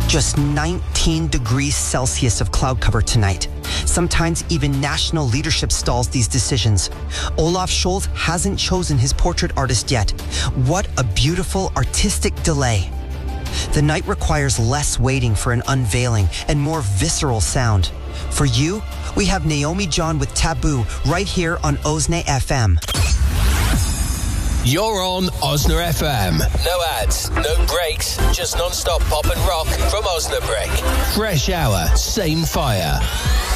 Just 19 degrees Celsius of cloud cover tonight. Sometimes even national leadership stalls these decisions. Olaf Scholz hasn't chosen his portrait artist yet. What a beautiful artistic delay. The night requires less waiting for an unveiling and more visceral sound. For you, we have Naomi John with Taboo right here on Osna FM. You're on Osna FM. No ads, no breaks, just non-stop pop and rock from Osnabrück. Fresh hour, same fire.